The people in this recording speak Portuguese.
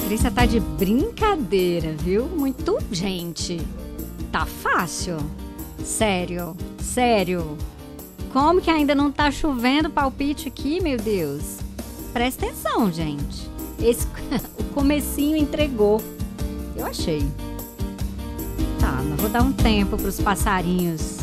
Patrícia tá de brincadeira, viu? Muito gente. Tá fácil. Sério, sério. Como que ainda não tá chovendo palpite aqui, meu Deus? Presta atenção, gente. O comecinho entregou. Eu achei. Tá, mas vou dar um tempo pros passarinhos